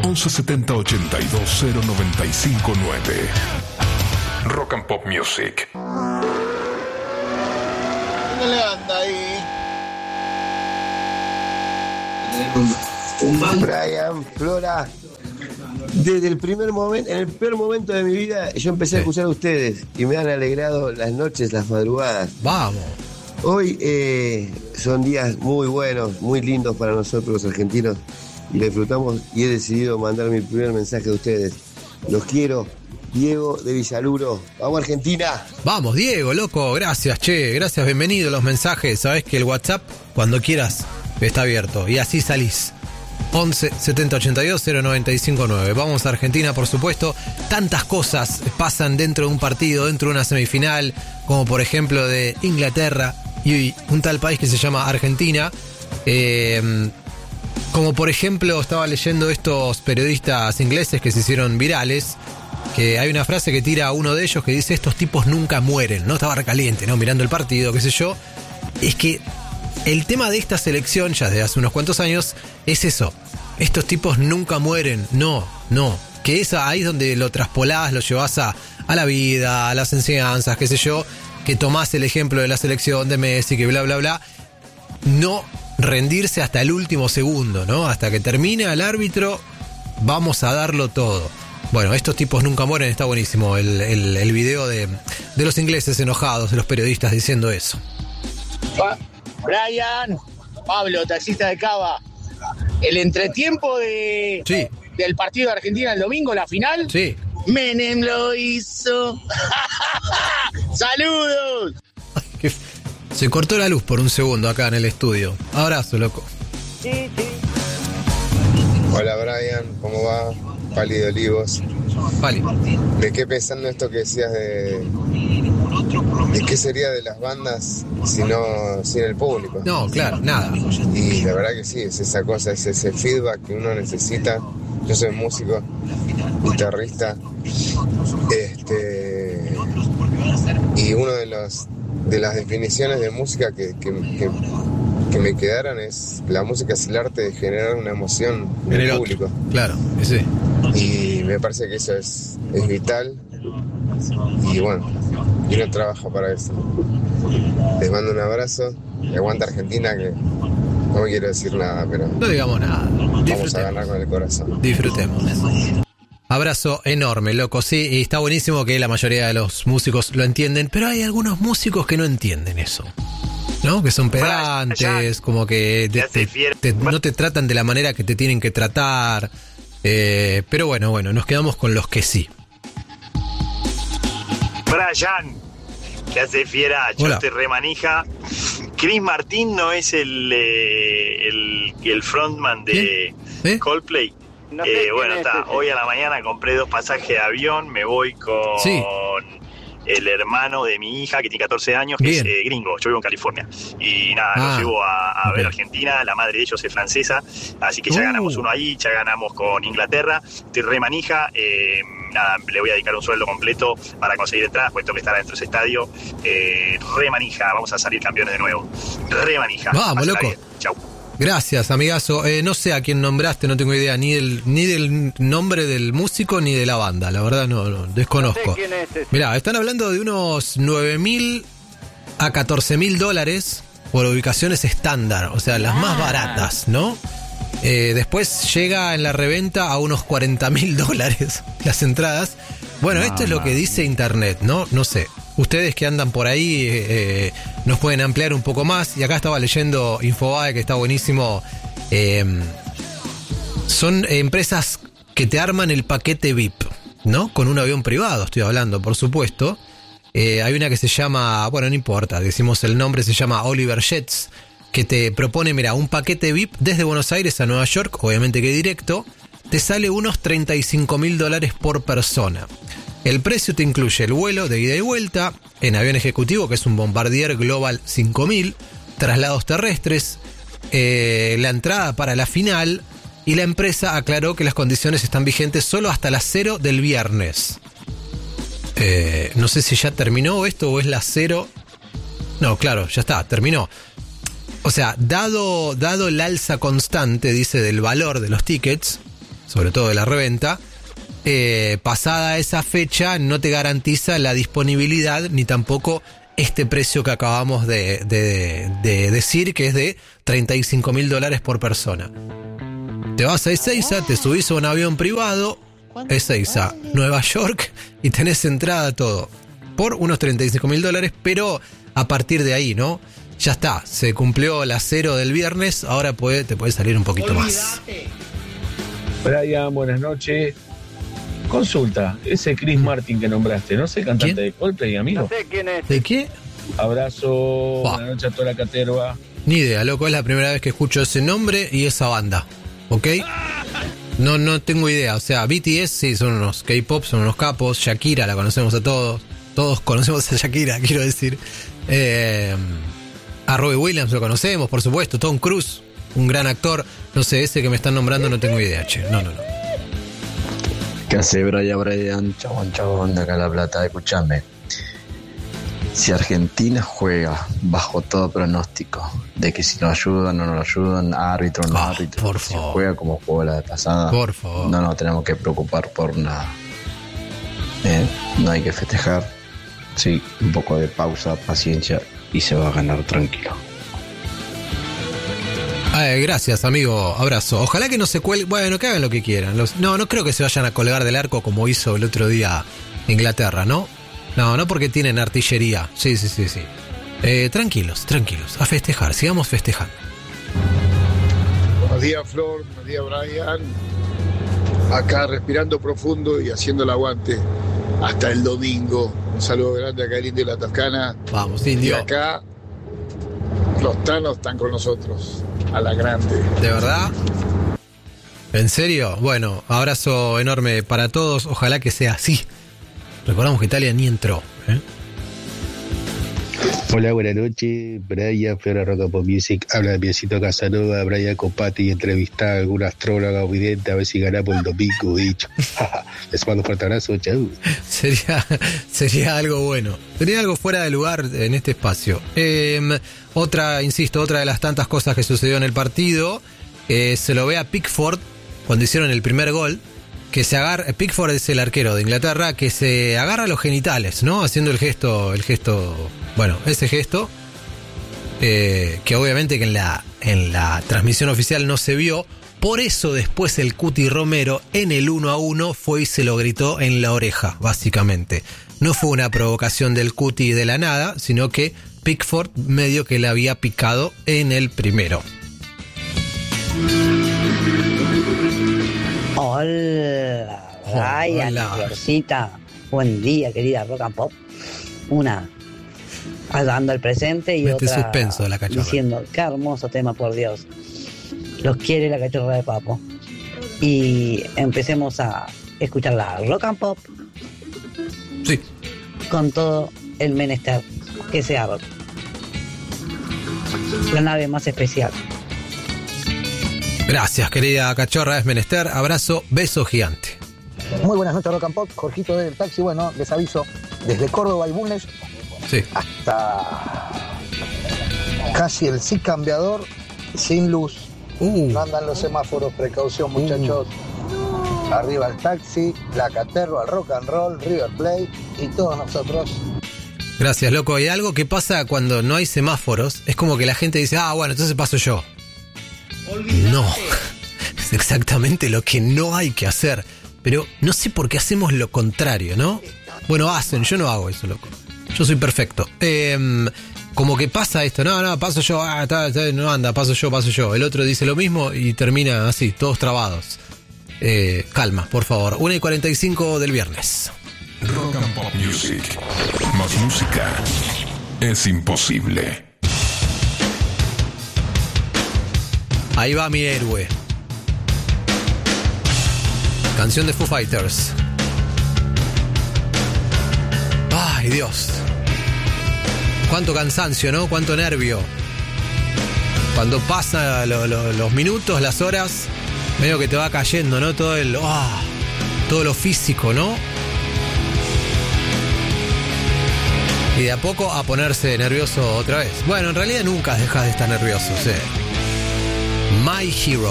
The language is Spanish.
1170 82 0959. Rock and Pop Music. ¿Qué le anda ahí? Brian, Flora, desde el primer momento, en el peor momento de mi vida, yo empecé a escuchar a ustedes y me han alegrado las noches, las madrugadas. Vamos. Hoy son días muy buenos, muy lindos para nosotros los argentinos y lo disfrutamos y he decidido mandar mi primer mensaje a ustedes. Los quiero. Diego de Villaluro. ¡Vamos, Argentina! Vamos, Diego, loco. Gracias, che. Gracias, bienvenido. Los mensajes. Sabés que el WhatsApp, cuando quieras, está abierto. Y así salís. 11 70 82 0959. Vamos a Argentina, por supuesto. Tantas cosas pasan dentro de un partido, dentro de una semifinal, como por ejemplo de Inglaterra y un tal país que se llama Argentina. Como por ejemplo, estaba leyendo estos periodistas ingleses que se hicieron virales, que hay una frase que tira uno de ellos que dice: estos tipos nunca mueren, ¿no? Estaba recaliente, ¿no? Mirando el partido, qué sé yo. Es que el tema de esta selección, ya desde hace unos cuantos años, es eso. Estos tipos nunca mueren, no. Que esa ahí es donde lo traspolás, lo llevás a la vida, a las enseñanzas, qué sé yo, que tomás el ejemplo de la selección de Messi, que bla, bla, bla. No rendirse hasta el último segundo, ¿no? Hasta que termine el árbitro, vamos a darlo todo. Bueno, estos tipos nunca mueren, está buenísimo el video de los ingleses enojados, de los periodistas diciendo eso. Brian, Pablo, taxista de Cava. El entretiempo del partido de Argentina el domingo, la final. Sí. Menem lo hizo. ¡Saludos! Se cortó la luz por un segundo acá en el estudio. Abrazo, loco. Sí. Hola, Brian, ¿cómo va? Pali de Olivos. Pali. Me quedé pensando esto que decías de qué sería de las bandas sin el público. No, claro, nada. Y la verdad que sí, es esa cosa, es ese feedback que uno necesita. Yo soy músico, guitarrista, y uno de las definiciones de música que me quedaron es: la música es el arte de generar una emoción en el público. Claro, sí. Y me parece que eso es vital. Y bueno, yo no trabajo para eso. Les mando un abrazo. Y aguanta Argentina, que no me quiero decir nada, pero no digamos nada. Vamos a ganar con el corazón. Disfrutemos. Abrazo enorme, loco. Sí, y está buenísimo que la mayoría de los músicos lo entienden, pero hay algunos músicos que no entienden eso, ¿no? Que son pedantes, como que no te tratan de la manera que te tienen que tratar. Pero bueno, nos quedamos con los que sí. Brian, ¿qué hace, fiera? Yo Hola. te remanija. Chris Martin no es el frontman de Coldplay. No sé Bueno, quién es está. ese. Hoy a la mañana compré 2 pasajes de avión. Me voy con el hermano de mi hija, que tiene 14 años, que Bien. es gringo. Yo vivo en California. Y nada, nos llevo a ver Argentina. La madre de ellos es francesa. Así que ya ganamos uno ahí, ya ganamos con Inglaterra. Estoy re manija. Nada, le voy a dedicar un sueldo completo para conseguir entradas, pues tengo que estar adentro de ese estadio. Re manija, vamos a salir campeones de nuevo. Re manija. Vamos, Pásala loco. bien. Chau. Gracias, amigazo. No sé a quién nombraste, no tengo idea ni del nombre del músico ni de la banda. La verdad no desconozco. No sé quién es ese. Mirá, están hablando de unos $9,000 a $14,000 por ubicaciones estándar, o sea, las más baratas, ¿no? Después llega en la reventa a unos $40,000 las entradas. Bueno, esto es lo que dice internet, ¿no? No sé. Ustedes que andan por ahí nos pueden ampliar un poco más. Y acá estaba leyendo Infobae, que está buenísimo. Son empresas que te arman el paquete VIP, ¿no? Con un avión privado, estoy hablando, por supuesto. Hay una que se llama, bueno, no importa, decimos el nombre, se llama Oliver Jets, que te propone, mira, un paquete VIP desde Buenos Aires a Nueva York, obviamente que directo, te sale unos $35,000 por persona. El precio te incluye el vuelo de ida y vuelta, en avión ejecutivo, que es un Bombardier Global 5000, traslados terrestres, la entrada para la final, y la empresa aclaró que las condiciones están vigentes solo hasta las 0 del viernes. No sé si ya terminó esto o es la 0. No, claro, ya está, terminó. O sea, dado el alza constante, dice, del valor de los tickets, sobre todo de la reventa, pasada esa fecha no te garantiza la disponibilidad ni tampoco este precio que acabamos de decir, que es de $35.000 por persona. Te vas a Ezeiza, te subís a un avión privado, Ezeiza, Nueva York, y tenés entrada todo por unos $35.000, pero a partir de ahí, ¿no? Ya está, se cumplió la 0 del viernes, ahora te puede salir un poquito más. Brian, buenas noches. Consulta, ese Chris Martin que nombraste, ¿no sé, cantante de Coldplay, amigo? No sé quién es. ¿De qué? Abrazo, buenas noches a toda la caterva. Ni idea, loco, es la primera vez que escucho ese nombre y esa banda, ¿ok? No tengo idea, o sea, BTS sí son unos K-pop, son unos capos, Shakira la conocemos a todos conocemos a Shakira, quiero decir. A Robbie Williams lo conocemos, por supuesto, Tom Cruise, un gran actor, no sé, ese que me están nombrando no tengo idea, che, no. ¿Qué hace Brian? Chabón, de acá La Plata, escúchame. Si Argentina juega bajo todo pronóstico de que si lo ayudan o no lo ayudan, árbitro o no árbitro, por si favor. juega como jugó la de pasada, Por favor. no nos tenemos que preocupar por nada. No hay que festejar. Sí, un poco de pausa, paciencia y se va a ganar tranquilo. Gracias, amigo, abrazo. Ojalá que no se cuelguen, bueno, que hagan lo que quieran. No creo que se vayan a colgar del arco como hizo el otro día Inglaterra, ¿no? No porque tienen artillería. Sí. Tranquilos, a festejar, sigamos festejando. Buenos días, Flor, buenos días, Brian. Acá respirando profundo y haciendo el aguante hasta el domingo. Un saludo grande acá al Indio de la Toscana. Vamos, Indio. Y acá los tanos están con nosotros, a la grande. ¿De verdad? ¿En serio? Bueno, abrazo enorme para todos, ojalá que sea así. Recordamos que Italia ni entró, ¿eh? Hola, buenas noches, Brian, Flora Rock and Pop Music, habla de Piecito Casanova, Brian Compati, entrevistar a algún astrólogo o vidente a ver si ganamos el domingo, dicho. Les mando un fuerte abrazo, chau. Sería algo bueno, sería algo fuera de lugar en este espacio. Otra de las tantas cosas que sucedió en el partido, se lo ve a Pickford cuando hicieron el primer gol, que se agarra, Pickford es el arquero de Inglaterra, que se agarra los genitales, ¿no? Haciendo el gesto, bueno, ese gesto, que obviamente que en la transmisión oficial no se vio, por eso después el Cuti Romero en el 1-1 fue y se lo gritó en la oreja, básicamente. No fue una provocación del Cuti de la nada, sino que Pickford medio que le había picado en el primero. Hola, Brian, Florcita. Buen día, querida Rock and Pop. Una dando el presente y otra suspenso la cachorra, diciendo qué hermoso tema, por Dios. Los quiere la cachorra de Papo. Y empecemos a escuchar la Rock and Pop. Sí. Con todo el menester que sea rock. La nave más especial. Gracias, querida cachorra, es menester. Abrazo, beso gigante. Muy buenas noches, Rock and Pop. Jorgito del taxi. Bueno, les aviso, desde Córdoba y Bulnes hasta casi el sí cambiador, sin luz. No andan los semáforos, precaución, muchachos. Arriba el taxi, la caterva, el rock and roll, River Plate y todos nosotros. Gracias, loco. Y algo que pasa cuando no hay semáforos, es como que la gente dice, bueno, entonces paso yo. No, es exactamente lo que no hay que hacer. Pero no sé por qué hacemos lo contrario, ¿no? Bueno, yo no hago eso, loco. Yo soy perfecto. Como que pasa esto, no, paso yo, no anda, paso yo. El otro dice lo mismo y termina así, todos trabados. Calma, por favor. 1:45 del viernes. Rock and Pop Music. Más música es imposible. Ahí va mi héroe. Canción de Foo Fighters. Ay, Dios. Cuánto cansancio, ¿no? Cuánto nervio. Cuando pasan los minutos, las horas, medio que te va cayendo, ¿no? Todo lo físico, ¿no? Y de a poco a ponerse nervioso otra vez. Bueno, en realidad nunca dejas de estar nervioso, ¿sí? My Hero.